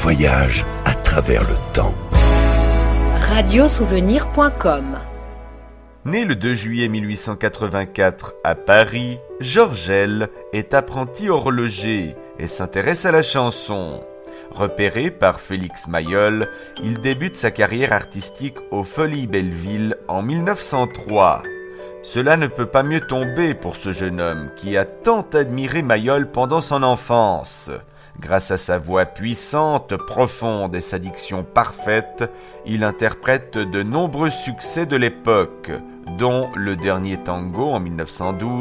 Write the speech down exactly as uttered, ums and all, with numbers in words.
voyage à travers le temps. radiosouvenir point com. Né le deux juillet mille huit cent quatre-vingt-quatre à Paris, Georges Ell est apprenti horloger et s'intéresse à la chanson. Repéré par Félix Mayol, il débute sa carrière artistique aux Folies Belleville en mille neuf cent trois. Cela ne peut pas mieux tomber pour ce jeune homme qui a tant admiré Mayol pendant son enfance. Grâce à sa voix puissante, profonde et sa diction parfaite, il interprète de nombreux succès de l'époque, dont Le Dernier Tango en mille neuf cent douze,